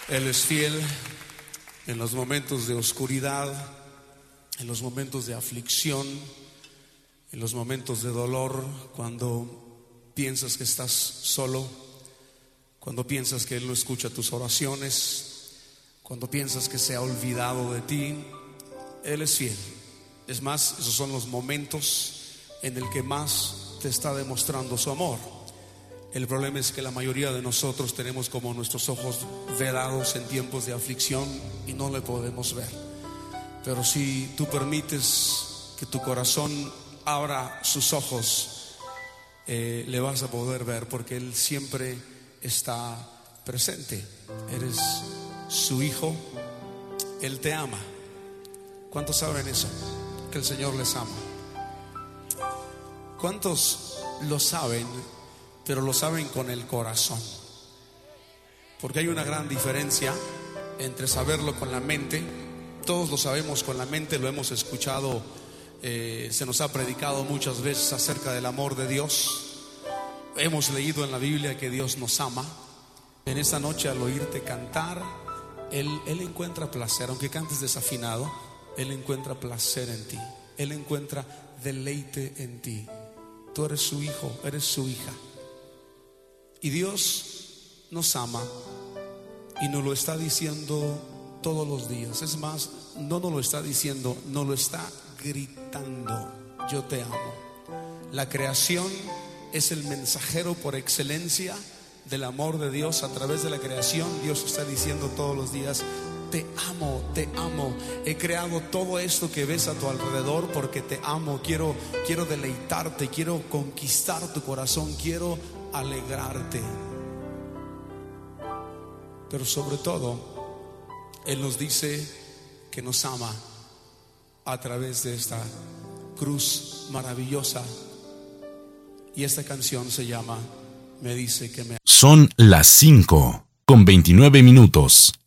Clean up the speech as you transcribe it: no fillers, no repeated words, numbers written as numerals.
Él es fiel en los momentos de oscuridad, en los momentos de aflicción, en los momentos de dolor, cuando piensas que estás solo, cuando piensas que Él no escucha tus oraciones, cuando piensas que se ha olvidado de ti. Él es fiel. Es más, esos son los momentos en el que más te está demostrando su amor. El problema es que la mayoría de nosotros tenemos como nuestros ojos vedados en tiempos de aflicción y no le podemos ver. Pero si tú permites que tu corazón abra sus ojos, le vas a poder ver, porque Él siempre está presente. Eres su hijo, Él te ama. ¿Cuántos saben eso? Que el Señor les ama. ¿Cuántos lo saben, pero lo saben con el corazón? Porque hay una gran diferencia entre saberlo con la mente. Todos lo sabemos con la mente, lo hemos escuchado, se nos ha predicado muchas veces acerca del amor de Dios. Hemos leído en la Biblia que Dios nos ama. En esta noche, al oírte cantar, Él encuentra placer. Aunque cantes desafinado, Él encuentra placer en ti. Él encuentra deleite en ti. Tú eres su hijo, eres su hija. Y Dios nos ama y nos lo está diciendo todos los días. Es más, no nos lo está diciendo, nos lo está gritando: yo te amo. La creación es el mensajero por excelencia del amor de Dios. A través de la creación, Dios está diciendo todos los días: te amo, te amo. He creado todo esto que ves a tu alrededor porque te amo. Quiero deleitarte, quiero conquistar tu corazón, quiero alegrarte. Pero sobre todo, Él nos dice que nos ama a través de esta cruz maravillosa. Y esta canción se llama Me dice que me ama. Son las 5:29.